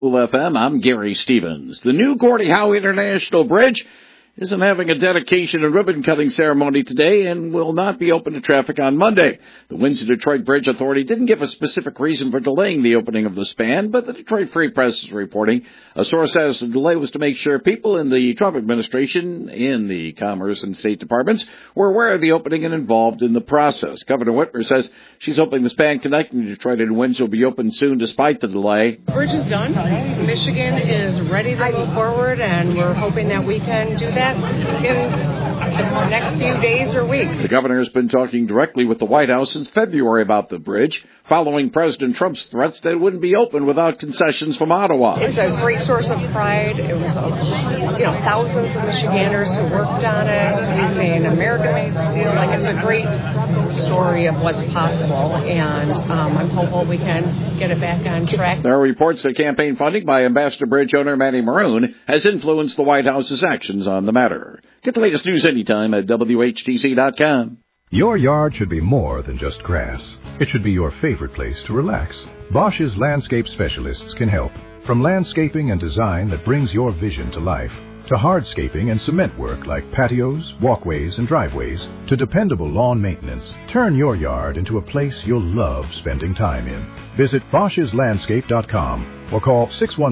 Cool FM, I'm Gary Stevens. The new Gordie Howe International Bridge isn't having a dedication and ribbon-cutting ceremony today and will not be open to traffic on Monday. The Windsor-Detroit Bridge Authority didn't give a specific reason for delaying the opening of the span, but the Detroit Free Press is reporting a source says the delay was to make sure people in the Trump administration, in the Commerce and State Departments, were aware of the opening and involved in the process. Governor Whitmer says she's hoping the span connecting Detroit and Windsor will be open soon despite the delay. The bridge is done. Michigan is ready to move forward, and we're hoping that we can do that in the next few days or weeks. The governor has been talking directly with the White House since February about the bridge, following President Trump's threats that it wouldn't be open without concessions from Ottawa. It's a great source of pride. It was, thousands of Michiganders who worked on it using American-made steel. It's a great story of what's possible, and I'm hopeful we can get it back on track. There are reports that campaign funding by Ambassador Bridge owner Matty Maroon has influenced the White House's actions on the matter. Get the latest news anytime at WHTC.com. Your yard should be more than just grass. It should be your favorite place to relax. Bosch's landscape specialists can help. From landscaping and design that brings your vision to life, to hardscaping and cement work like patios, walkways, and driveways, to dependable lawn maintenance. Turn your yard into a place you'll love spending time in. Visit Bosch'sLandscape.com or call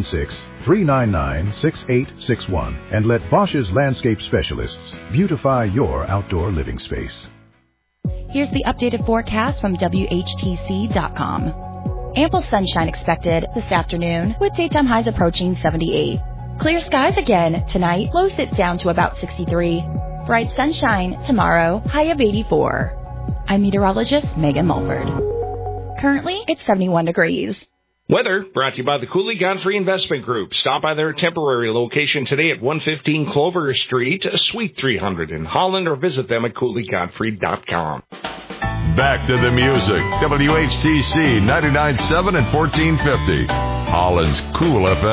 616-399-6861 and let Bosch's Landscape Specialists beautify your outdoor living space. Here's the updated forecast from WHTC.com. Ample sunshine expected this afternoon with daytime highs approaching 78. Clear skies again tonight, lows sit down to about 63. Bright sunshine tomorrow, high of 84. I'm meteorologist Megan Mulford. Currently, it's 71 degrees. Weather brought to you by the Cooley Godfrey Investment Group. Stop by their temporary location today at 115 Clover Street, Suite 300 in Holland, or visit them at CooleyGodfrey.com. Back to the music. WHTC 99.7 and 1450. Holland's Cool FM.